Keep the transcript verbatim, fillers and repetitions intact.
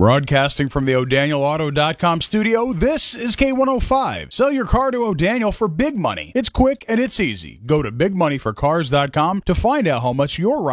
Broadcasting from the O'Daniel Auto dot com studio, this is K one oh five. Sell your car to O'Daniel for big money. It's quick and it's easy. Go to big money for cars dot com to find out how much your